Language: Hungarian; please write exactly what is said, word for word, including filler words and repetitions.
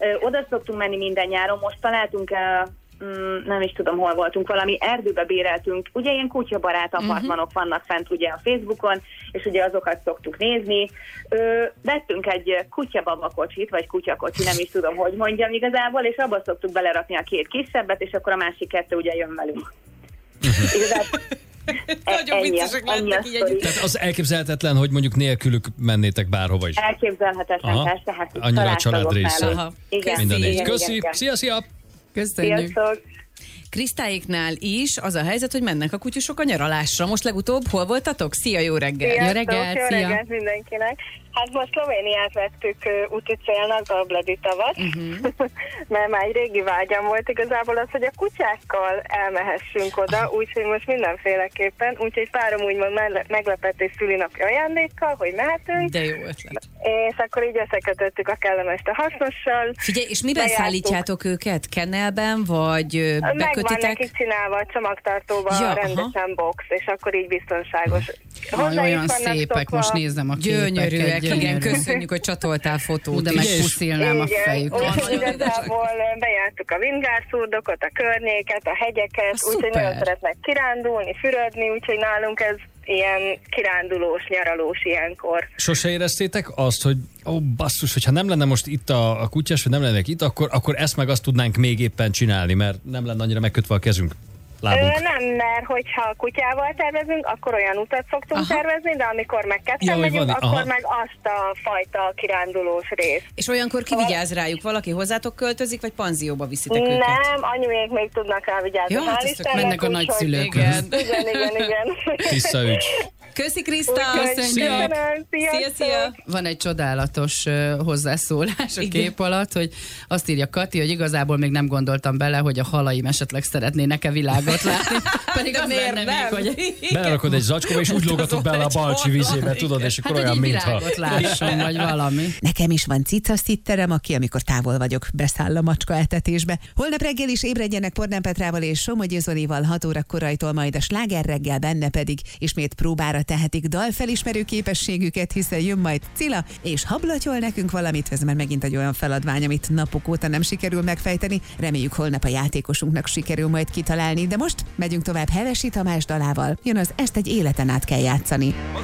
Oda szoktunk menni minden nyáron, most találtunk el, nem is tudom, hol voltunk, valami erdőbe béreltünk. Ugye ilyen kutyabarát apartmanok uh-huh. vannak fent ugye a Facebookon, és ugye azokat szoktuk nézni. Ö, vettünk egy kutyababakocsit, vagy kutyakocsi, nem is tudom, hogy mondjam igazából, és abba szoktuk belerakni a két kisebbet, és akkor a másik kettő ugye jön velünk. Uh-huh. Igazából nagyon viccesek lettek így együtt. Tehát az elképzelhetetlen, hogy mondjuk nélkülük mennétek bárhova is. Elképzelhetetlen, persze. Hát annyira a család része. Igen, igen, Köszi, szia, szia! Köszönjük. Sziasztok! Krisztályéknál is az a helyzet, hogy mennek a kutyusok a nyaralásra. Most legutóbb hol voltatok? Szia, jó reggel! Sziasztok, jó reggel, jó szia! reggelt mindenkinek! Hát most Szlovéniát vettük uh, úti célnak, Zabladi tavat, uh-huh. mert már egy régi vágyam volt igazából az, hogy a kutyákkal elmehessünk oda, úgyhogy most mindenféleképpen, úgyhogy párom úgymond meglepetés szülinapi ajándékkal, hogy mehetünk. De jó ötlet. És akkor így összekötöttük a kellemest a hasznossal. Figyelj, és miben bejártuk. Szállítjátok őket? Kennelben, vagy bekötitek? Meg van nekik csinálva a csomagtartóban ja, rendesen aha. box, és akkor így biztonságos. Aj, olyan szépek, szokva. Most nézem a képeket. Gyönyörűek, igen, köszönjük, hogy csatoltál fotót. De meg puszilnám a fejüket. Úgyhogy igazából bejártuk a vingárszurdokot, a környéket, a hegyeket, úgyhogy nagyon szeretnek kirándulni, fürödni, úgyhogy nálunk ez ilyen kirándulós, nyaralós ilyenkor. Sose éreztétek azt, hogy ó, basszus, hogyha nem lenne most itt a, a kutyás, vagy nem lennék itt, akkor, akkor ezt meg azt tudnánk még éppen csinálni, mert nem lenne annyira megkötve a kezünk. Ö, nem, mert hogyha kutyával tervezünk, akkor olyan utat szoktunk aha. tervezni, de amikor meg ketten ja, megyünk, van, akkor aha. meg azt a fajta kirándulós részt. És olyankor ki vigyáz rájuk? Valaki hozzátok költözik, vagy panzióba viszitek őket? Nem, anyumék még tudnak rá vigyázni. Ja, hát Istennek, mennek a nagyszülőkhöz. Igen, igen, igen. Tiszta ügy. Köszi, Kriszta! Köszönjük! Szia, szia! Van egy csodálatos uh, hozzászólás a igen. kép alatt, hogy azt írja Kati, hogy igazából még nem gondoltam bele, hogy a halaim esetleg szeretnének-e világot látni. Pedig az lenne még, hogy... Belerakod egy zacskóba, és úgy lógatod bele a balcsi vizébe, tudod, és akkor hát, olyan, mintha... lásson, vagy valami. Nekem is van cicaszitterem, aki, amikor távol vagyok, beszáll a macska etetésbe. Holnap reggel is ébredjenek Pordán Petrával és Somogyi Zolival hat óra korajtól, majd a Sláger reggel, benne pedig ismét próbára tehetik dalfelismerő képességüket, hiszen jön majd Cilla, és hablatyol nekünk valamit, ez már megint egy olyan feladvány, amit napok óta nem sikerül megfejteni. Reméljük holnap a játékosunknak sikerül majd kitalálni, de most megyünk tovább Hevesi Tamás dalával. Jön az Ezt egy életen át kell játszani.